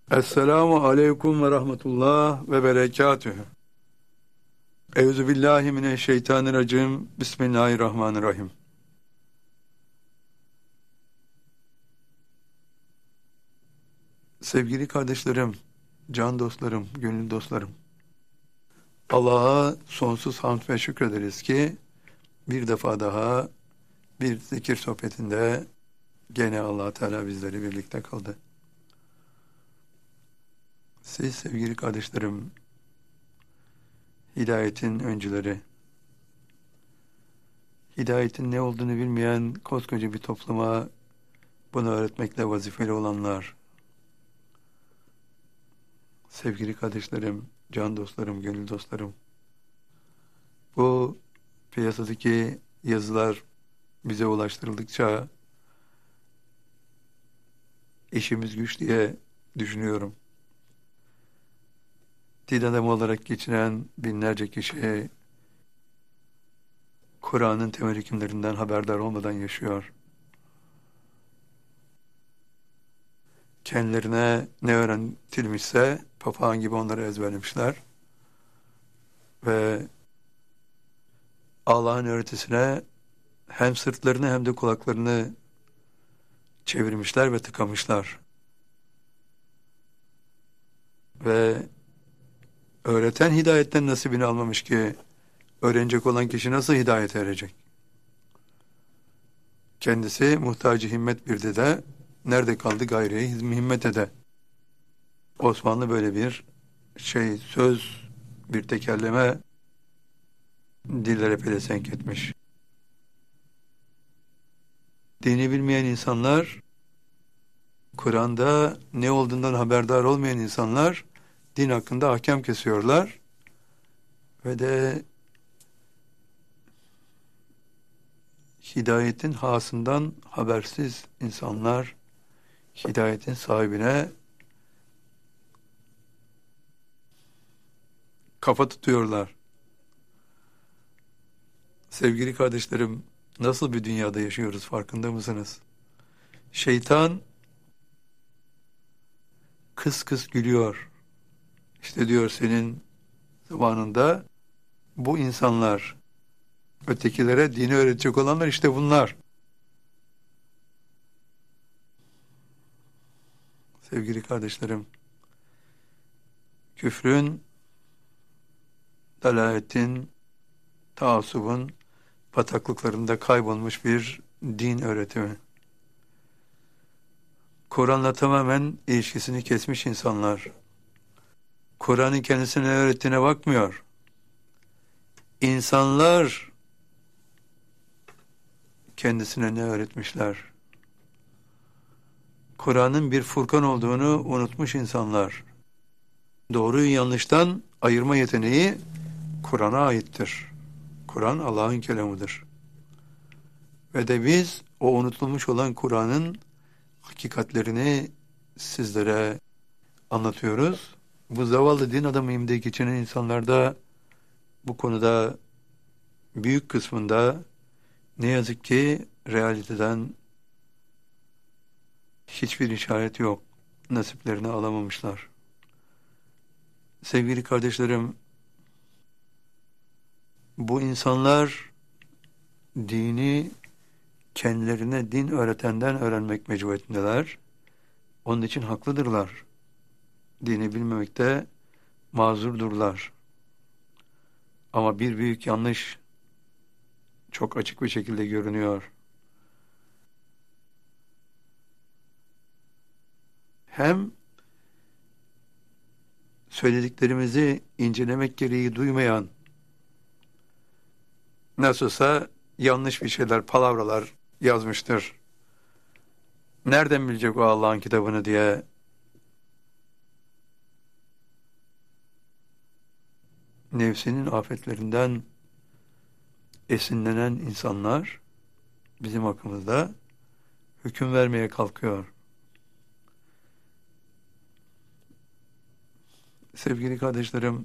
Esselamu aleyküm ve rahmetullah ve berekatühü. Euzubillahimineşşeytanirracim. Bismillahirrahmanirrahim. Sevgili kardeşlerim, can dostlarım, gönül dostlarım. Allah'a sonsuz hamd ve şükrederiz ki bir defa daha bir zikir sohbetinde gene Allah Teala bizleri birlikte kıldı. Siz sevgili kardeşlerim, hidayetin öncüleri, hidayetin ne olduğunu bilmeyen koskoca bir topluma bunu öğretmekle vazifeli olanlar, sevgili kardeşlerim, can dostlarım, gönül dostlarım, bu piyasadaki yazılar bize ulaştırıldıkça işimiz güç diye düşünüyorum. Din adamı olarak geçinen binlerce kişi Kur'an'ın temel hükümlerinden haberdar olmadan yaşıyor. Kendilerine ne öğretilmişse papağan gibi onları ezberlemişler ve Allah'ın öğretisine hem sırtlarını hem de kulaklarını çevirmişler ve tıkamışlar. Ve öğreten hidayetten nasibini almamış ki öğrenecek olan kişi nasıl hidayete erecek? Kendisi muhtacı himmet bir dede, nerede kaldı gayriye himmet ede? Osmanlı böyle bir söz, bir tekerleme dillere pelesenk etmiş. Dini bilmeyen insanlar, Kur'an'da ne olduğundan haberdar olmayan insanlar din hakkında ahkam kesiyorlar ve de hidayetin hasından habersiz insanlar hidayetin sahibine kafa tutuyorlar. Sevgili kardeşlerim, nasıl bir dünyada yaşıyoruz farkında mısınız? Şeytan kıs kıs gülüyor. İşte diyor senin zamanında bu insanlar, ötekilere dini öğretecek olanlar işte bunlar. Sevgili kardeşlerim, küfrün, dalaletin, taassubun bataklıklarında kaybolmuş bir din öğretimi. Kur'an'la tamamen ilişkisini kesmiş insanlar. Kur'an'ın kendisine öğrettiğine bakmıyor. İnsanlar kendisine ne öğretmişler? Kur'an'ın bir Furkan olduğunu unutmuş insanlar. Doğruyu yanlıştan ayırma yeteneği Kur'an'a aittir. Kur'an Allah'ın kelamıdır. Ve de biz o unutulmuş olan Kur'an'ın hakikatlerini sizlere anlatıyoruz. Bu zavallı din adamıyım diye geçinen insanlarda bu konuda büyük kısmında ne yazık ki realiteden hiçbir işaret yok. Nasiplerini alamamışlar. Sevgili kardeşlerim, bu insanlar dini kendilerine din öğretenden öğrenmek mecburiyetindeler. Onun için haklıdırlar. Dini bilmemekte mazurdurlar. Ama bir büyük yanlış çok açık bir şekilde görünüyor. Hem söylediklerimizi incelemek gereği duymayan, nasılsa yanlış bir şeyler, palavralar yazmıştır. Nereden bilecek o Allah'ın kitabını diye nefsinin afetlerinden esinlenen insanlar bizim hakkımızda hüküm vermeye kalkıyor. Sevgili kardeşlerim,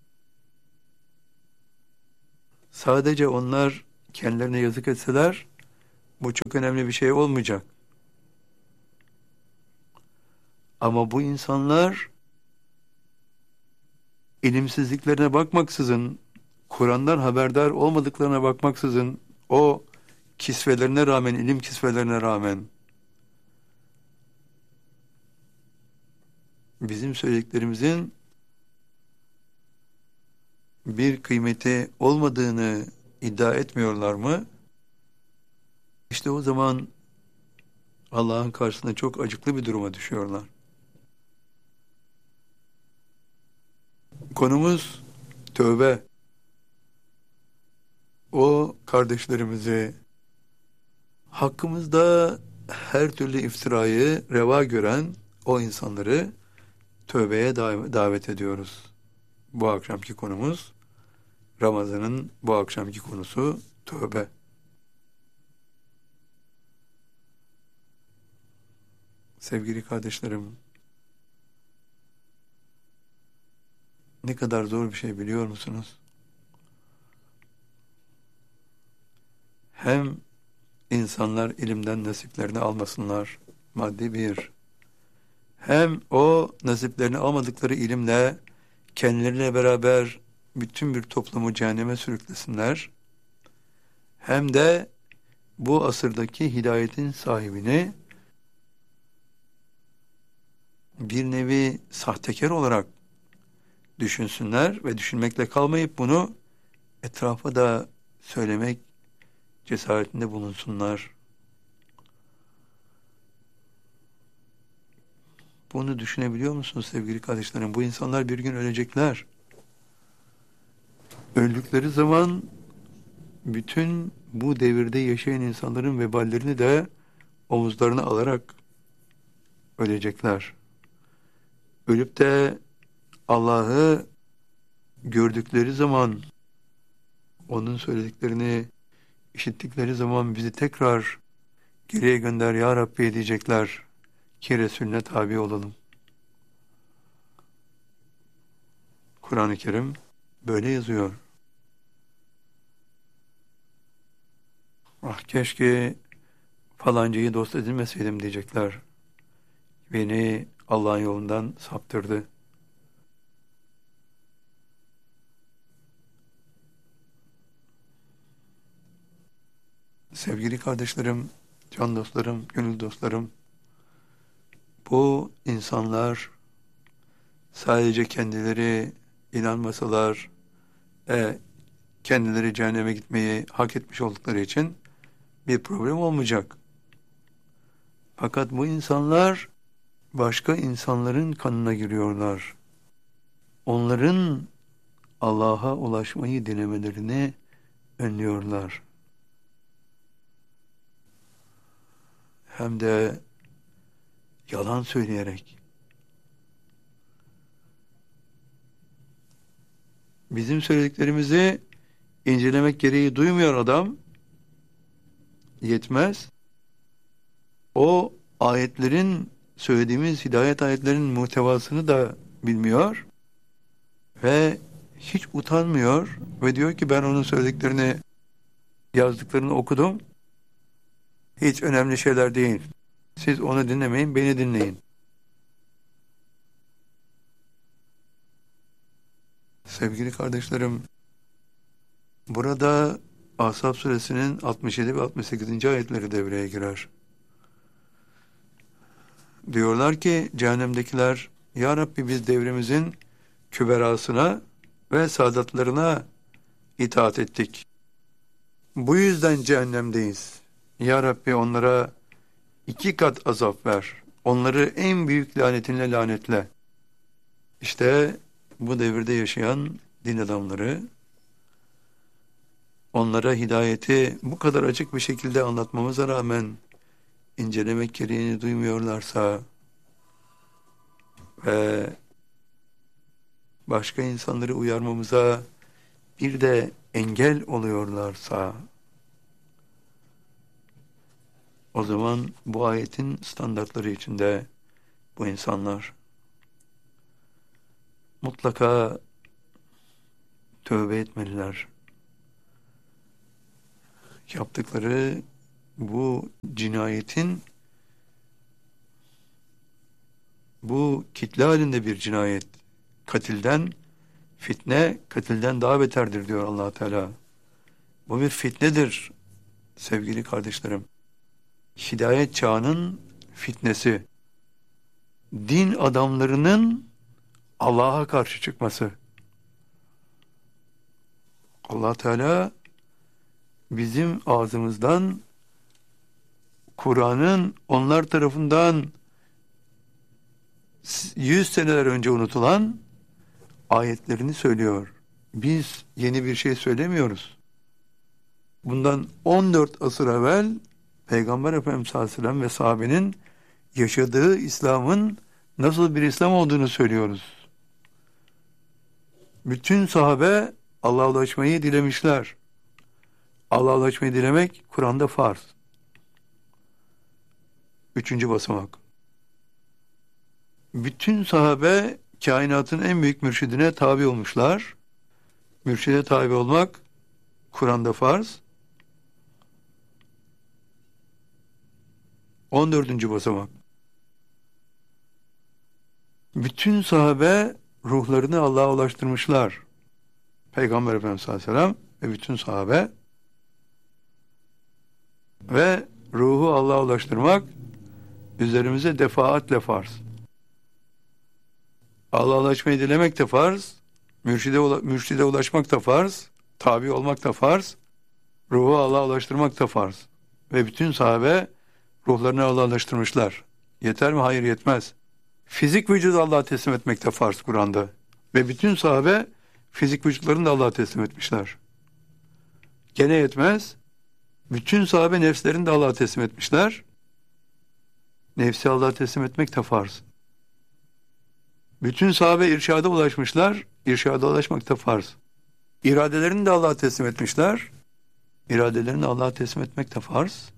sadece onlar kendilerine yazık etseler bu çok önemli bir şey olmayacak. Ama bu insanlar ilimsizliklerine bakmaksızın, Kur'an'dan haberdar olmadıklarına bakmaksızın, o kisvelerine rağmen, ilim kisvelerine rağmen bizim söylediklerimizin bir kıymeti olmadığını iddia etmiyorlar mı? İşte o zaman Allah'ın karşısında çok acıklı bir duruma düşüyorlar. Konumuz tövbe. O kardeşlerimizi hakkımızda her türlü iftirayı reva gören o insanları tövbeye davet ediyoruz. Bu akşamki konumuz, Ramazan'ın bu akşamki konusu tövbe. Sevgili kardeşlerim, ne kadar zor bir şey biliyor musunuz? Hem insanlar ilimden nasiplerini almasınlar, maddi bir. Hem o nasiplerini almadıkları ilimle kendileriyle beraber bütün bir toplumu cehenneme sürüklesinler. Hem de bu asırdaki hidayetin sahibini bir nevi sahtekar olarak düşünsünler ve düşünmekle kalmayıp bunu etrafa da söylemek cesaretinde bulunsunlar. Bunu düşünebiliyor musunuz sevgili kardeşlerim? Bu insanlar bir gün ölecekler. Öldükleri zaman bütün bu devirde yaşayan insanların veballerini de omuzlarına alarak ölecekler. Ölüp de Allah'ı gördükleri zaman, onun söylediklerini işittikleri zaman bizi tekrar geriye gönder ya Rabbi diyecekler ki Resulüne tabi olalım. Kur'an-ı Kerim böyle yazıyor. Ah keşke falancayı dost edinmeseydim diyecekler. Beni Allah'ın yolundan saptırdı. Sevgili kardeşlerim, can dostlarım, gönül dostlarım, bu insanlar sadece kendileri inanmasalar, kendileri cehenneme gitmeyi hak etmiş oldukları için bir problem olmayacak. Fakat bu insanlar başka insanların kanına giriyorlar. Onların Allah'a ulaşmayı denemelerini önlüyorlar. Hem de yalan söyleyerek. Bizim söylediklerimizi incelemek gereği duymuyor adam. Yetmez. O ayetlerin, söylediğimiz hidayet ayetlerinin muhtevasını da bilmiyor ve hiç utanmıyor ve diyor ki ben onun söylediklerini, yazdıklarını okudum. Hiç önemli şeyler değil. Siz onu dinlemeyin, beni dinleyin. Sevgili kardeşlerim, burada Ahzab suresinin 67 ve 68. ayetleri devreye girer. Diyorlar ki cehennemdekiler, Ya Rabbi biz devrimizin küberasına ve sadatlarına itaat ettik. Bu yüzden cehennemdeyiz. Ya Rabbi onlara 2 kat azap ver. Onları en büyük lanetinle lanetle. İşte bu devirde yaşayan din adamları, onlara hidayeti bu kadar açık bir şekilde anlatmamıza rağmen incelemek gereğini duymuyorlarsa ve başka insanları uyarmamıza bir de engel oluyorlarsa o zaman bu ayetin standartları içinde bu insanlar mutlaka tövbe etmeliler. Yaptıkları bu cinayetin Bu kitle halinde bir cinayet. Fitne katilden daha beterdir diyor Allah Teala. Bu bir fitnedir sevgili kardeşlerim. Hidayet çağının fitnesi. Din adamlarının Allah'a karşı çıkması. Allah Teala bizim ağzımızdan Kur'an'ın onlar tarafından 100 seneler önce unutulan ayetlerini söylüyor. Biz yeni bir şey söylemiyoruz. Bundan 14 asır evvel Peygamber Efendimiz sallallahu aleyhi ve sellem ve sahabenin yaşadığı İslam'ın nasıl bir İslam olduğunu söylüyoruz. Bütün sahabe Allah'a ulaşmayı dilemişler. Allah'a ulaşmayı dilemek Kur'an'da farz. 3. basamak. Bütün sahabe kainatın en büyük mürşidine tabi olmuşlar. Mürşide tabi olmak Kur'an'da farz. 14. basamak. Bütün sahabe ruhlarını Allah'a ulaştırmışlar. Peygamber Efendimiz sallallahu aleyhi ve sellem ve bütün sahabe ve ruhu Allah'a ulaştırmak üzerimize defaatle farz. Allah'a ulaşmayı dilemek de farz, mürşide ulaşmak da farz, tabi olmak da farz, ruhu Allah'a ulaştırmak da farz. Ve bütün sahabe ruhlarını Allah'a ulaştırmışlar. Yeter mi? Hayır, yetmez. Fizik vücudu Allah'a teslim etmek de farz Kur'an'da. Ve bütün sahabe fizik vücutlarını da Allah'a teslim etmişler. Gene yetmez. Bütün sahabe nefslerini de Allah'a teslim etmişler. Nefsi Allah'a teslim etmek de farz. Bütün sahabe irşada ulaşmışlar. İrşada ulaşmak da farz. İradelerini de Allah'a teslim etmişler. İradelerini Allah'a teslim etmek de farz.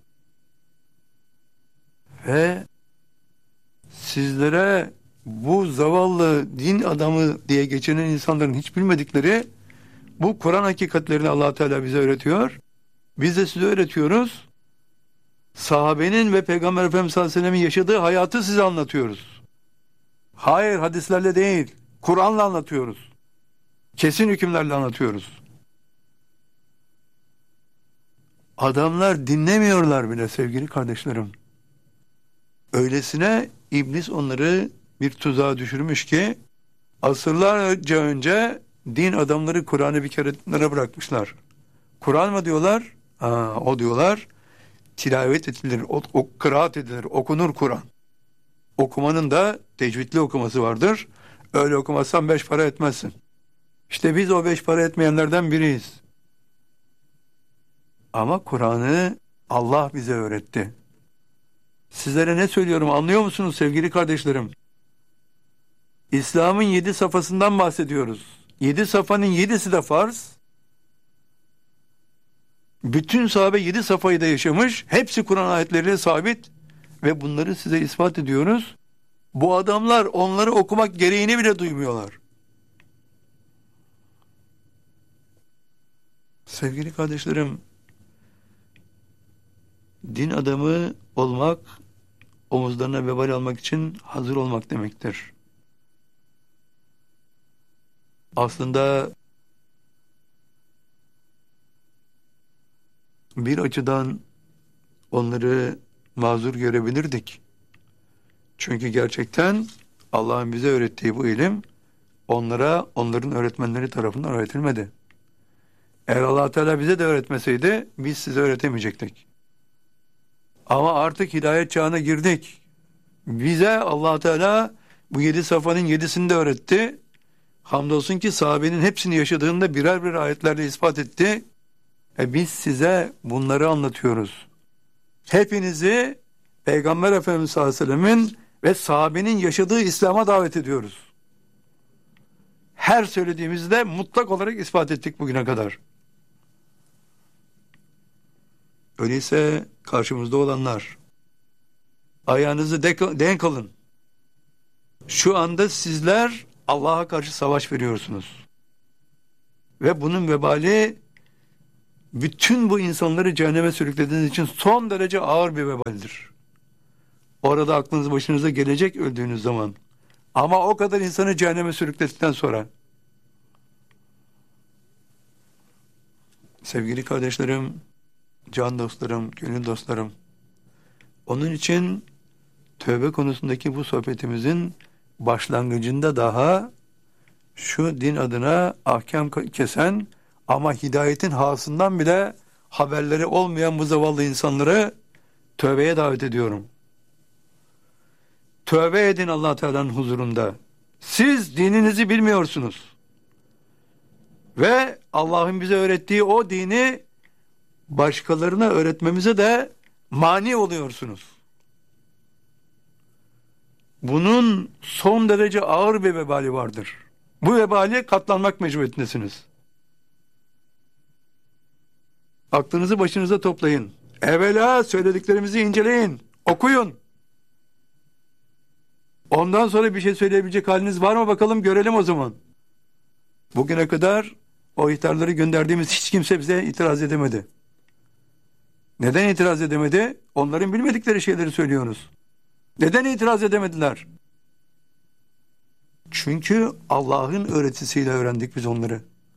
Ve sizlere bu zavallı din adamı diye geçinen insanların hiç bilmedikleri bu Kur'an hakikatlerini Allah Teala bize öğretiyor. Biz de size öğretiyoruz. Sahabenin ve Peygamber Efendimiz sallallahu aleyhi ve sellem'in yaşadığı hayatı size anlatıyoruz. Hayır, hadislerle değil, Kur'an'la anlatıyoruz. Kesin hükümlerle anlatıyoruz. Adamlar dinlemiyorlar bile sevgili kardeşlerim. Öylesine iblis onları bir tuzağa düşürmüş ki asırlarca önce din adamları Kur'an'ı bir kere bırakmışlar. Kur'an mı diyorlar? O diyorlar. Tilavet edilir, kıraat edilir, okunur Kur'an. Okumanın da tecvidli okuması vardır. Öyle okumazsan 5 para etmezsin. İşte biz o 5 para etmeyenlerden biriyiz. Ama Kur'an'ı Allah bize öğretti. Sizlere ne söylüyorum anlıyor musunuz sevgili kardeşlerim? İslam'ın 7 safhasından bahsediyoruz. 7 safhanın 7'si de farz. Bütün sahabe 7 safhayı da yaşamış. Hepsi Kur'an ayetleriyle sabit. Ve bunları size ispat ediyoruz. Bu adamlar onları okumak gereğini bile duymuyorlar. Sevgili kardeşlerim, din adamı olmak, omuzlarına vebal almak için hazır olmak demektir. Aslında bir açıdan onları mazur görebilirdik. Çünkü gerçekten Allah'ın bize öğrettiği bu ilim onlara onların öğretmenleri tarafından öğretilmedi. Eğer Allah Teala bize de öğretmeseydi biz size öğretemeyecektik. Ama artık hidayet çağına girdik. Bize Allah Teala bu 7 safhanın 7'sini de öğretti. Hamdolsun ki sahabenin hepsini yaşadığında birer birer ayetlerle ispat etti. Biz size bunları anlatıyoruz. Hepinizi Peygamber Efendimiz sallallahu aleyhi ve sellemin ve sahabenin yaşadığı İslam'a davet ediyoruz. Her söylediğimizde mutlak olarak ispat ettik bugüne kadar. Öyleyse karşımızda olanlar, ayağınızı denk alın. Şu anda sizler Allah'a karşı savaş veriyorsunuz. Ve bunun vebali bütün bu insanları cehenneme sürüklediğiniz için son derece ağır bir vebaldir. Orada aklınız başınıza gelecek öldüğünüz zaman. Ama o kadar insanı cehenneme sürükledikten sonra. Sevgili kardeşlerim, can dostlarım, gönül dostlarım, onun için tövbe konusundaki bu sohbetimizin başlangıcında daha şu din adına ahkam kesen ama hidayetin hasından bile haberleri olmayan bu zavallı insanları tövbeye davet ediyorum. Tövbe edin Allah Teala'nın huzurunda. Siz dininizi bilmiyorsunuz. Ve Allah'ın bize öğrettiği o dini başkalarına öğretmemize de mani oluyorsunuz. Bunun son derece ağır bir vebali vardır. Bu vebali katlanmak mecburiyetindesiniz. Aklınızı başınıza toplayın. Evvela söylediklerimizi inceleyin, okuyun. Ondan sonra bir şey söyleyebilecek haliniz var mı bakalım, görelim o zaman. Bugüne kadar o ihtarları gönderdiğimiz hiç kimse bize itiraz edemedi. Neden itiraz edemedi? Onların bilmedikleri şeyleri söylüyoruz. Neden itiraz edemediler? Çünkü Allah'ın öğretisiyle öğrendik biz onları.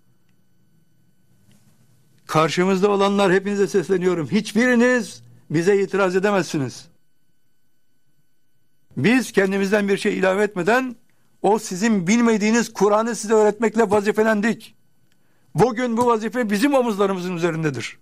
Karşımızda olanlar, hepinize sesleniyorum. Hiçbiriniz bize itiraz edemezsiniz. Biz kendimizden bir şey ilave etmeden o sizin bilmediğiniz Kur'an'ı size öğretmekle vazifelendik. Bugün bu vazife bizim omuzlarımızın üzerindedir.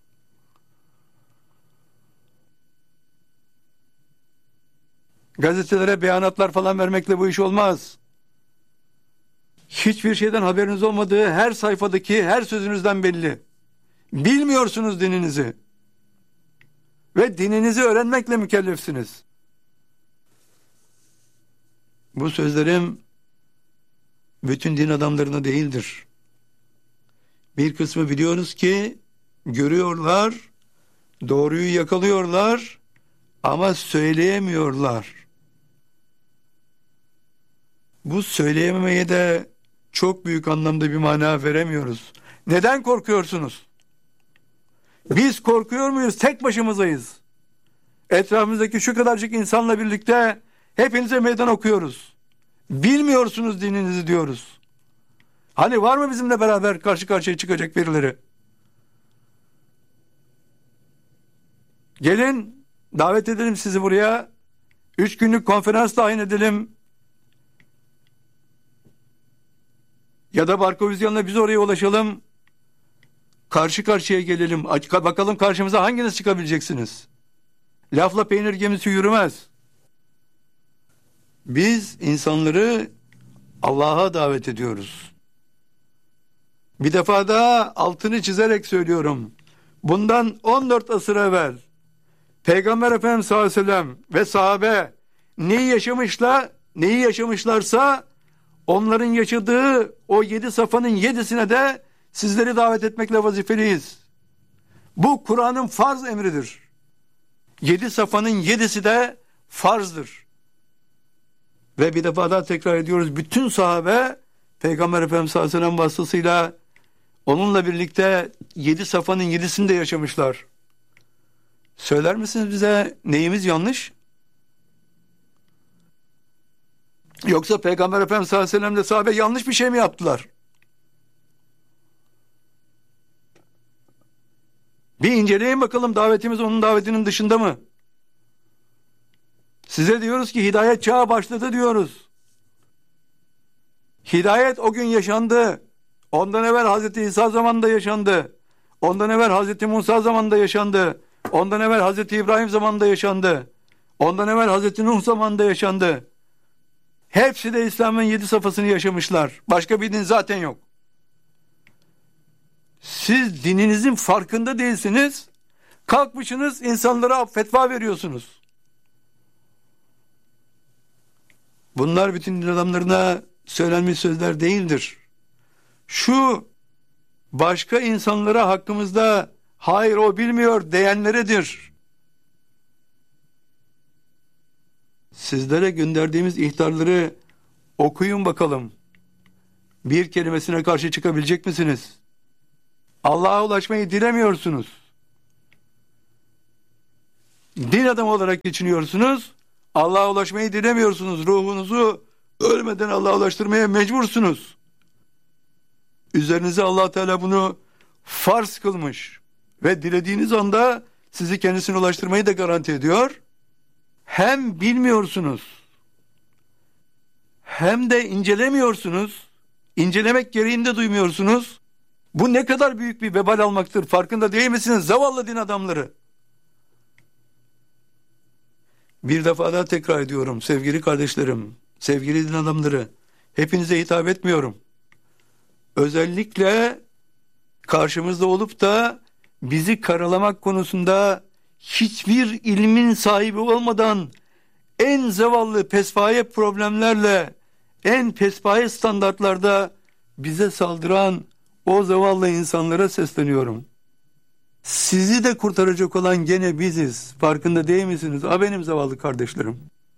Gazetelere beyanatlar falan vermekle bu iş olmaz. Hiçbir şeyden haberiniz olmadığı her sayfadaki her sözünüzden belli. Bilmiyorsunuz dininizi. Ve dininizi öğrenmekle mükellefsiniz. Bu sözlerim bütün din adamlarına değildir. Bir kısmı biliyoruz ki görüyorlar, doğruyu yakalıyorlar ama söyleyemiyorlar. Bu söyleyememeye de çok büyük anlamda bir mana veremiyoruz. Neden korkuyorsunuz? Biz korkuyor muyuz? Tek başımızayız. Etrafımızdaki şu kadarcık insanla birlikte hepinize meydan okuyoruz. Bilmiyorsunuz dininizi diyoruz. Hani var mı bizimle beraber karşı karşıya çıkacak birileri? Gelin, davet edelim sizi buraya. 3 günlük konferans tayin edelim. Ya da Barkovizyon'la biz oraya ulaşalım. Karşı karşıya gelelim. Bakalım karşımıza hanginiz çıkabileceksiniz? Lafla peynir gemisi yürümez. Biz insanları Allah'a davet ediyoruz. Bir defa daha altını çizerek söylüyorum. Bundan 14 asır evvel Peygamber Efendimiz sallallahu aleyhi ve sellem ve sahabe neyi yaşamışlarsa onların yaşadığı o 7 safhanın 7'sine de sizleri davet etmekle vazifeliyiz. Bu Kur'an'ın farz emridir. 7 safhanın 7'si de farzdır. Ve bir defa daha tekrar ediyoruz. Bütün sahabe Peygamber Efendimiz sallallahu aleyhi ve sellem vasıtasıyla onunla birlikte 7 safhanın 7'sini de yaşamışlar. Söyler misiniz bize neyimiz yanlış? Yoksa Peygamber Efendimiz sallallahu aleyhi ve sellem de sahabe yanlış bir şey mi yaptılar? Bir inceleyin bakalım, davetimiz onun davetinin dışında mı? Size diyoruz ki hidayet çağı başladı diyoruz. Hidayet o gün yaşandı. Ondan evvel Hazreti İsa zamanında yaşandı. Ondan evvel Hazreti Musa zamanında yaşandı. Ondan evvel Hazreti İbrahim zamanında yaşandı. Ondan evvel Hazreti Nuh zamanında yaşandı. Hepsi de İslam'ın 7 safhasını yaşamışlar. Başka bir din zaten yok. Siz dininizin farkında değilsiniz. Kalkmışsınız insanlara fetva veriyorsunuz. Bunlar bütün din adamlarına söylenmiş sözler değildir. Şu başka insanlara hakkımızda hayır o bilmiyor diyenleredir. Sizlere gönderdiğimiz ihtarları okuyun bakalım. Bir kelimesine karşı çıkabilecek misiniz? Allah'a ulaşmayı dilemiyorsunuz. Din adamı olarak geçiniyorsunuz. Allah'a ulaşmayı dilemiyorsunuz. Ruhunuzu Ölmeden Allah'a ulaştırmaya mecbursunuz. Üzerinize Allah Teala bunu farz kılmış ve dilediğiniz anda sizi kendisine ulaştırmayı da garanti ediyor. Hem bilmiyorsunuz, hem de incelemiyorsunuz, incelemek gereğini de duymuyorsunuz. Bu ne kadar büyük bir vebal almaktır, farkında değil misiniz zavallı din adamları? Bir defa daha tekrar ediyorum sevgili kardeşlerim, sevgili din adamları, hepinize hitap etmiyorum. Özellikle karşımızda olup da bizi karalamak konusunda hiçbir ilmin sahibi olmadan en zavallı pespaye problemlerle, en pespaye standartlarda bize saldıran o zavallı insanlara sesleniyorum. Sizi de kurtaracak olan gene biziz. Farkında değil misiniz? Benim zavallı kardeşlerim.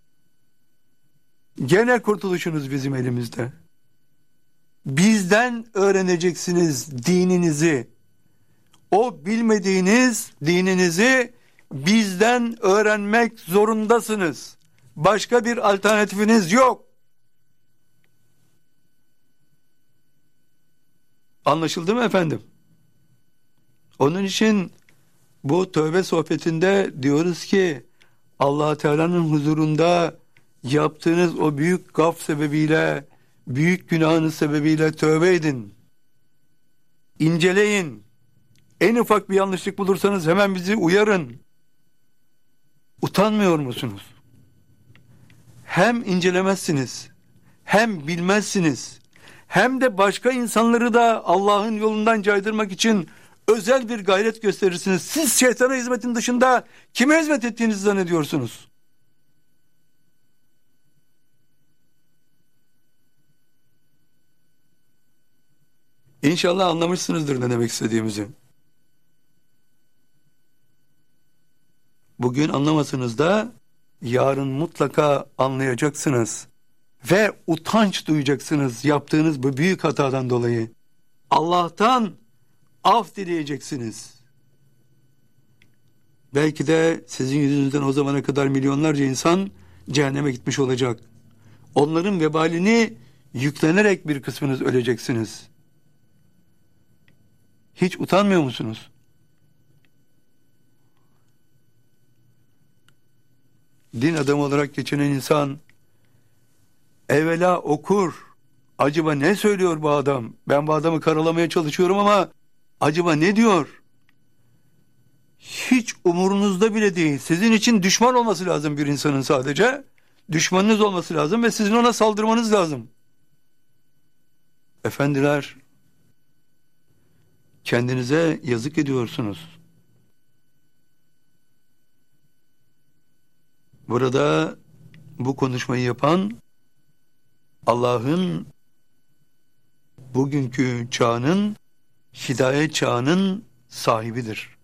Gene kurtuluşunuz bizim elimizde. Bizden öğreneceksiniz dininizi. O bilmediğiniz dininizi bizden öğrenmek zorundasınız. Başka bir alternatifiniz yok. Anlaşıldı mı efendim? Onun için bu tövbe sohbetinde diyoruz ki Allah Teala'nın huzurunda yaptığınız o büyük gaf sebebiyle, büyük günahınız sebebiyle tövbe edin. İnceleyin. En ufak bir yanlışlık bulursanız hemen bizi uyarın. Utanmıyor musunuz? Hem incelemezsiniz, hem bilmezsiniz, hem de başka insanları da Allah'ın yolundan caydırmak için özel bir gayret gösterirsiniz. Siz şeytana hizmetin dışında kime hizmet ettiğinizi zannediyorsunuz? İnşallah anlamışsınızdır ne demek istediğimizi. Bugün anlamasanız da yarın mutlaka anlayacaksınız. Ve utanç duyacaksınız yaptığınız bu büyük hatadan dolayı. Allah'tan af dileyeceksiniz. Belki de sizin yüzünüzden o zamana kadar milyonlarca insan cehenneme gitmiş olacak. Onların vebalini yüklenerek bir kısmınız öleceksiniz. Hiç utanmıyor musunuz? Din adamı olarak geçinen insan evvela okur. Acaba ne söylüyor bu adam? Ben bu adamı karalamaya çalışıyorum ama acaba ne diyor? Hiç umurunuzda bile değil. Sizin için düşman olması lazım bir insanın sadece. Düşmanınız olması lazım ve sizin ona saldırmanız lazım. Efendiler, kendinize yazık ediyorsunuz. Burada bu konuşmayı yapan Allah'ın bugünkü çağının, hidayet çağının sahibidir.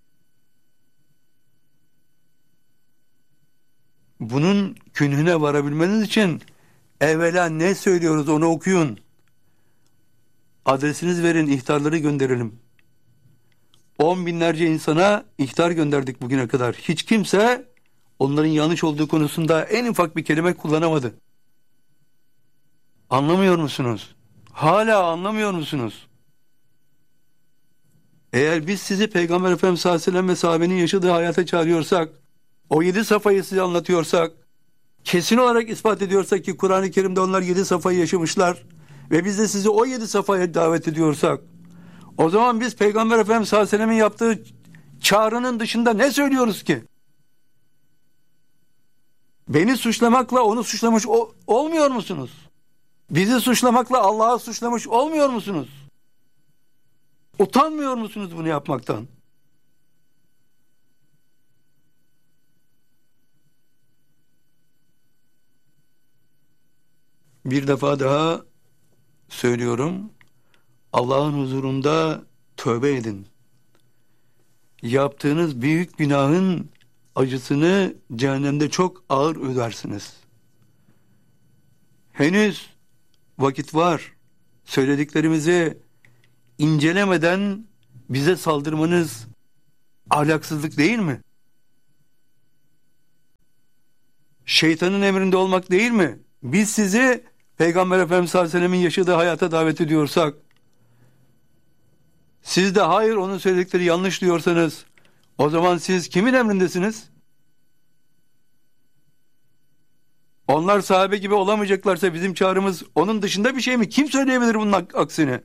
Bunun künhüne varabilmeniz için evvela ne söylüyoruz onu okuyun. Adresiniz verin, ihtarları gönderelim. 10 binlerce insana ihtar gönderdik bugüne kadar. Hiç kimse onların yanlış olduğu konusunda en ufak bir kelime kullanamadı. Anlamıyor musunuz? Hala anlamıyor musunuz? Eğer biz sizi Peygamber Efendimiz sallallahu aleyhi ve sellem ve sahabenin yaşadığı hayata çağırıyorsak, o 7 safhayı size anlatıyorsak, kesin olarak ispat ediyorsak ki Kur'an-ı Kerim'de onlar 7 safhayı yaşamışlar ve biz de sizi o 7 safhaya davet ediyorsak, o zaman biz Peygamber Efendimiz sallallahu aleyhi ve sellemin yaptığı çağrının dışında ne söylüyoruz ki? Beni suçlamakla onu suçlamış olmuyor musunuz? Bizi suçlamakla Allah'ı suçlamış olmuyor musunuz? Utanmıyor musunuz bunu yapmaktan? Bir defa daha söylüyorum. Allah'ın huzurunda tövbe edin. Yaptığınız büyük günahın acısını cehennemde çok ağır ödersiniz. Henüz vakit var. Söylediklerimizi incelemeden bize saldırmanız ahlaksızlık değil mi? Şeytanın emrinde olmak değil mi? Biz sizi Peygamber Efendimiz sallallahu aleyhi ve sellemin yaşadığı hayata davet ediyorsak, siz de hayır onun söyledikleri yanlış diyorsanız, o zaman siz kimin emrindesiniz? Onlar sahabe gibi olamayacaklarsa bizim çağrımız onun dışında bir şey mi? Kim söyleyebilir bunun aksini?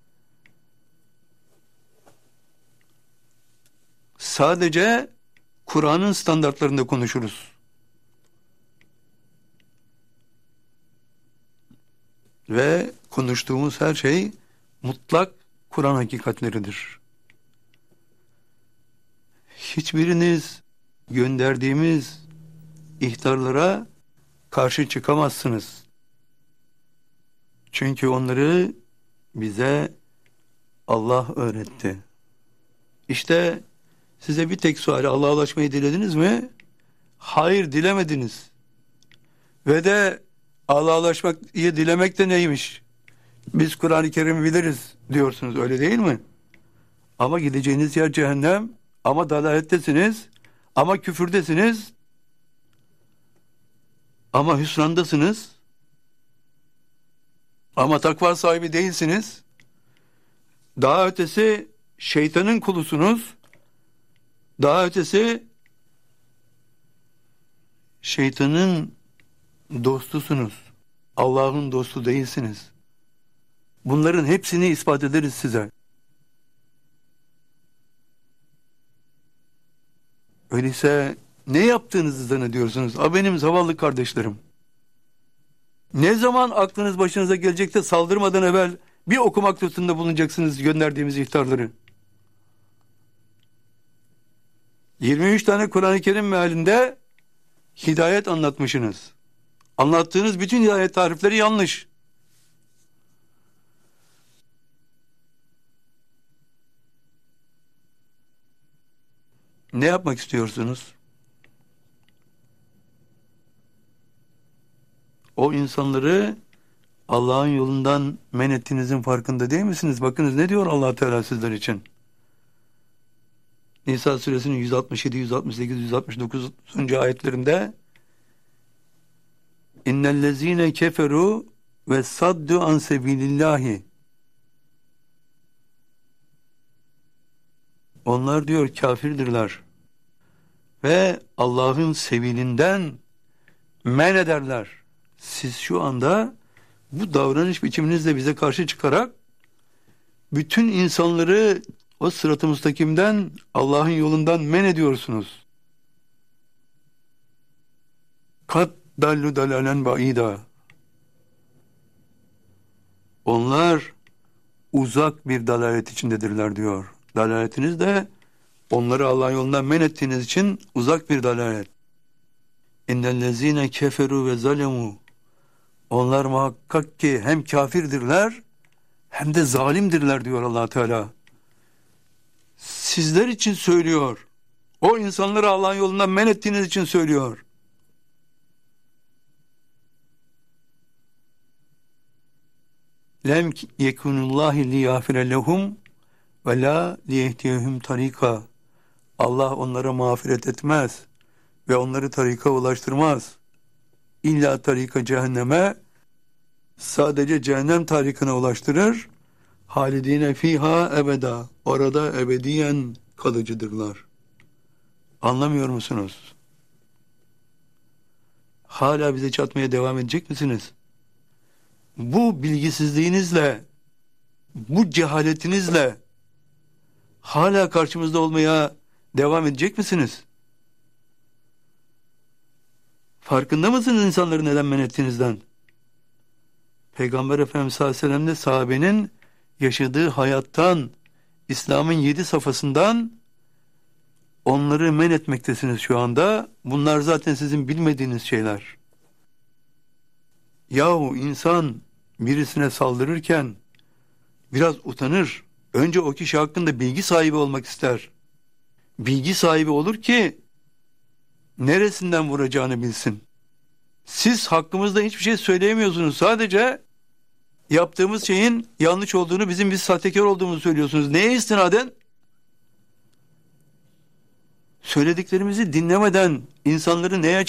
Sadece Kur'an'ın standartlarında konuşuruz. Ve konuştuğumuz her şey mutlak Kur'an hakikatleridir. Hiçbiriniz gönderdiğimiz ihtarlara karşı çıkamazsınız. Çünkü onları bize Allah öğretti. İşte size bir tek suali, Allah'a ulaşmayı dilediniz mi? Hayır, dilemediniz. Ve de Allah'a ulaşmayı dilemek de neymiş? Biz Kur'an-ı Kerim'i biliriz diyorsunuz, öyle değil mi? Ama gideceğiniz yer cehennem, ama dalalettesiniz, ama küfürdesiniz, ama hüsrandasınız, ama takva sahibi değilsiniz. Daha ötesi şeytanın kulusunuz. Daha ötesi şeytanın dostusunuz. Allah'ın dostu değilsiniz. Bunların hepsini ispat ederiz size. Öyleyse ne yaptığınızı zannediyorsunuz? Benim zavallı kardeşlerim. Ne zaman aklınız başınıza gelecek de saldırmadan evvel bir okumak lütfunda bulunacaksınız gönderdiğimiz ihtarları. 23 tane Kur'an-ı Kerim mealinde hidayet anlatmışsınız. Anlattığınız bütün hidayet tarifleri yanlış. Ne yapmak istiyorsunuz? O insanları Allah'ın yolundan men ettiğinizin farkında değil misiniz? Bakınız ne diyor Allah Teala sizler için. Nisa suresinin 167, 168, 169. ayetlerinde İnnellezîne keferu ve saddu an sebilillahi. Onlar diyor kafirdirler ve Allah'ın sebilinden men ederler. Siz şu anda bu davranış biçiminizle bize karşı çıkarak bütün insanları o sırat-ı müstakimden, Allah'ın yolundan men ediyorsunuz. Kat dallu dalalen baida. Onlar uzak bir dalalet içindedirler diyor. Dalaletiniz de onları Allah'ın yolundan men ettiğiniz için uzak bir dalalet. İnnellezîne keferu ve zalemu. Onlar muhakkak ki hem kafirdirler hem de zalimdirler diyor Allah Teala. Sizler için söylüyor. O insanları Allah'ın yolundan men ettiğiniz için söylüyor. Lem yekunullahi liyâfire lehum ve la liyehdiyehum tarika. Allah onlara mağfiret etmez ve onları tarika ulaştırmaz. İlla tarika cehenneme, sadece cehennem tarikına ulaştırır. Halidine fiha ebeda. Orada ebediyen kalıcıdırlar. Anlamıyor musunuz? Hala bize çatmaya devam edecek misiniz? Bu bilgisizliğinizle, bu cehaletinizle hala karşımızda olmaya devam edecek misiniz? Farkında mısınız insanları neden men ettiğinizden? Peygamber Efendimiz sallallahu aleyhi ve sellem de sahabenin yaşadığı hayattan, İslam'ın 7 safhasından onları men etmektesiniz şu anda. Bunlar zaten sizin bilmediğiniz şeyler. Yahu insan birisine saldırırken biraz utanır. Önce o kişi hakkında bilgi sahibi olmak ister. Bilgi sahibi olur ki neresinden vuracağını bilsin. Siz hakkımızda hiçbir şey söyleyemiyorsunuz. Sadece yaptığımız şeyin yanlış olduğunu, bizim bir sahtekar olduğumuzu söylüyorsunuz. Neye istinaden? Söylediklerimizi dinlemeden insanları neye